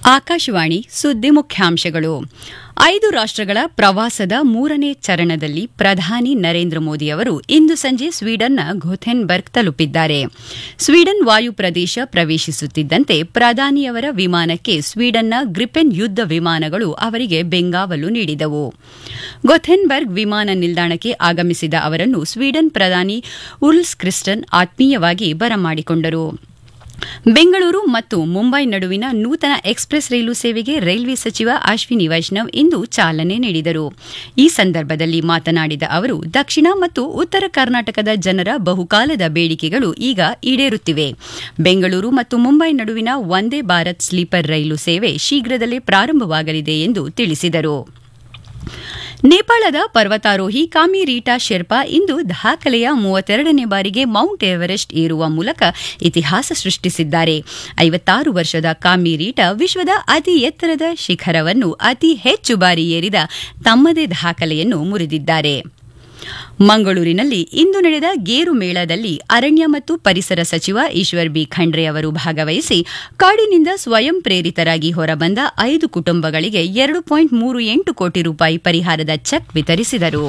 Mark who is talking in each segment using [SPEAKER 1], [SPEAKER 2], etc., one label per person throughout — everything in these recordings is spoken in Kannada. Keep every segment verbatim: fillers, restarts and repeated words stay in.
[SPEAKER 1] ಆಕಾಶವಾಣಿ ಸುದ್ದಿ ಮುಖ್ಯಾಂಶಗಳು. ಐದು ರಾಷ್ಟಗಳ ಪ್ರವಾಸದ ಮೂರನೇ ಚರಣದಲ್ಲಿ ಪ್ರಧಾನಿ ನರೇಂದ್ರ ಮೋದಿ ಅವರು ಇಂದು ಸಂಜೆ ಸ್ವೀಡನ್ನ ಗೊಥೆನ್ಬರ್ಗ್ ತಲುಪಿದ್ದಾರೆ. ಸ್ವೀಡನ್ ವಾಯು ಪ್ರದೇಶ ಪ್ರವೇಶಿಸುತ್ತಿದ್ದಂತೆ ಪ್ರಧಾನಿಯವರ ವಿಮಾನಕ್ಕೆ ಸ್ವೀಡನ್ನ ಗ್ರಿಪೆನ್ ಯುದ್ದ ವಿಮಾನಗಳು ಅವರಿಗೆ ಬೆಂಗಾವಲು ನೀಡಿದವು. ಗೊಥೆನ್ಬರ್ಗ್ ವಿಮಾನ ನಿಲ್ದಾಣಕ್ಕೆ ಆಗಮಿಸಿದ ಅವರನ್ನು ಸ್ವೀಡನ್ ಪ್ರಧಾನಿ ಉಲ್ಫ್ ಕ್ರಿಸ್ಟನ್ ಆತ್ಮೀಯವಾಗಿ ಬರಮಾಡಿಕೊಂಡರು. ಬೆಂಗಳೂರು ಮತ್ತು ಮುಂಬೈ ನಡುವಿನ ನೂತನ ಎಕ್ಸ್ಪ್ರೆಸ್ ರೈಲು ಸೇವೆಗೆ ರೈಲ್ವೆ ಸಚಿವ ಅಶ್ವಿನಿ ವೈಷ್ಣವ್ ಇಂದು ಚಾಲನೆ ನೀಡಿದರು. ಈ ಸಂದರ್ಭದಲ್ಲಿ ಮಾತನಾಡಿದ ಅವರು, ದಕ್ಷಿಣ ಮತ್ತು ಉತ್ತರ ಕರ್ನಾಟಕದ ಜನರ ಬಹುಕಾಲದ ಬೇಡಿಕೆಗಳು ಈಗ ಈಡೇರುತ್ತಿವೆ. ಬೆಂಗಳೂರು ಮತ್ತು ಮುಂಬೈ ನಡುವಿನ ವಂದೇ ಭಾರತ್ ಸ್ಲೀಪರ್ ರೈಲು ಸೇವೆ ಶೀಘ್ರದಲ್ಲೇ ಪ್ರಾರಂಭವಾಗಲಿದೆ ಎಂದು ತಿಳಿಸಿದರು. ನೇಪಾಳದ ಪರ್ವತಾರೋಹಿ ಕಾಮಿ ರೀಟಾ ಶೆರ್ಪಾ ಇಂದು ದಾಖಲೆಯ ಮೂವತ್ತೆರಡನೇ ಬಾರಿಗೆ ಮೌಂಟ್ ಎವರೆಸ್ಟ್ ಏರುವ ಮೂಲಕ ಇತಿಹಾಸ ಸೃಷ್ಟಿಸಿದ್ದಾರೆ. ಐವತ್ತಾರು ವರ್ಷದ ಕಾಮಿ ರೀಟಾ ವಿಶ್ವದ ಅತಿ ಎತ್ತರದ ಶಿಖರವನ್ನು ಅತಿ ಹೆಚ್ಚು ಬಾರಿ ಏರಿದ ತಮ್ಮದೇ ದಾಖಲೆಯನ್ನು ಮುರಿದಿದ್ದಾರೆ. ಮಂಗಳೂರಿನಲ್ಲಿ ಇಂದು ನಡೆದ ಗೇರು ಮೇಳದಲ್ಲಿ ಅರಣ್ಯ ಮತ್ತು ಪರಿಸರ ಸಚಿವ ಈಶ್ವರ್ ಬಿ ಖಂಡ್ರೆ ಅವರು ಭಾಗವಹಿಸಿ ಕಾಡಿನಿಂದ ಸ್ವಯಂ ಪ್ರೇರಿತರಾಗಿ ಹೊರಬಂದ ಐದು ಕುಟುಂಬಗಳಿಗೆ ಎರಡು ಪಾಯಿಂಟ್ ಮೂರು ಎಂಟು ಕೋಟಿ ರೂಪಾಯಿ ಪರಿಹಾರದ ಚೆಕ್ ವಿತರಿಸಿದರು.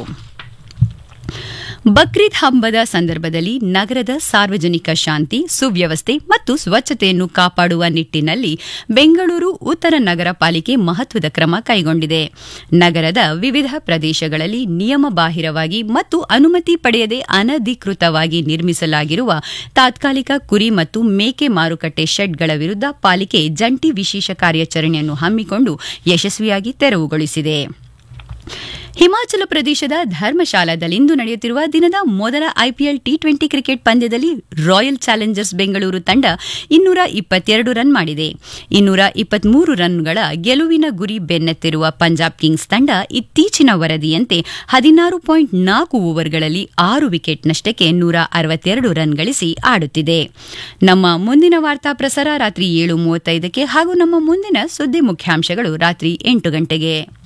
[SPEAKER 1] ಬಕ್ರೀದ್ ಹಬ್ಬದ ಸಂದರ್ಭದಲ್ಲಿ ನಗರದ ಸಾರ್ವಜನಿಕ ಶಾಂತಿ, ಸುವ್ಯವಸ್ಥೆ ಮತ್ತು ಸ್ವಚ್ಛತೆಯನ್ನು ಕಾಪಾಡುವ ನಿಟ್ಟಿನಲ್ಲಿ ಬೆಂಗಳೂರು ಉತ್ತರ ನಗರ ಪಾಲಿಕೆ ಮಹತ್ವದ ಕ್ರಮ ಕೈಗೊಂಡಿದೆ. ನಗರದ ವಿವಿಧ ಪ್ರದೇಶಗಳಲ್ಲಿ ನಿಯಮಬಾಹಿರವಾಗಿ ಮತ್ತು ಅನುಮತಿ ಪಡೆಯದೆ ಅನಧಿಕೃತವಾಗಿ ನಿರ್ಮಿಸಲಾಗಿರುವ ತಾತ್ಕಾಲಿಕ ಕುರಿ ಮತ್ತು ಮೇಕೆ ಮಾರುಕಟ್ಟೆ ಶೆಡ್ಗಳ ವಿರುದ್ಧ ಪಾಲಿಕೆ ಜಂಟಿ ವಿಶೇಷ ಕಾರ್ಯಾಚರಣೆಯನ್ನು ಹಮ್ಮಿಕೊಂಡು ಯಶಸ್ವಿಯಾಗಿ ತೆರವುಗೊಳಿಸಿದೆ. ಹಿಮಾಚಲ ಪ್ರದೇಶದ ಧರ್ಮಶಾಲಾದಲ್ಲಿಂದು ನಡೆಯುತ್ತಿರುವ ದಿನದ ಮೊದಲ ಐಪಿಎಲ್ ಟಿ ಟ್ವೆಂಟಿ ಕ್ರಿಕೆಟ್ ಪಂದ್ಯದಲ್ಲಿ ರಾಯಲ್ ಚಾಲೆಂಜರ್ಸ್ ಬೆಂಗಳೂರು ತಂಡ ಇನ್ನೂರ ಇಪ್ಪತ್ತೆರಡು ರನ್ ಮಾಡಿದೆ. ಇನ್ನೂರ ಇಪ್ಪತ್ಮೂರು ರನ್ಗಳ ಗೆಲುವಿನ ಗುರಿ ಬೆನ್ನತ್ತಿರುವ ಪಂಜಾಬ್ ಕಿಂಗ್ಸ್ ತಂಡ ಇತ್ತೀಚಿನ ವರದಿಯಂತೆ ಹದಿನಾರು ಪಾಯಿಂಟ್ ನಾಲ್ಕು ಓವರ್ಗಳಲ್ಲಿ ಆರು ವಿಕೆಟ್ ನಷ್ಟಕ್ಕೆ ನೂರ ಅರವತ್ತೆರಡು ರನ್ ಗಳಿಸಿ ಆಡುತ್ತಿದೆ. ನಮ್ಮ ಮುಂದಿನ ವಾರ್ತಾ ಪ್ರಸಾರ ರಾತ್ರಿ ಏಳು ಮೂವತ್ತೈದಕ್ಕೆ ಹಾಗೂ ನಮ್ಮ ಮುಂದಿನ ಸುದ್ದಿ ಮುಖ್ಯಾಂಶಗಳು ರಾತ್ರಿ ಎಂಟು ಗಂಟೆಗೆ.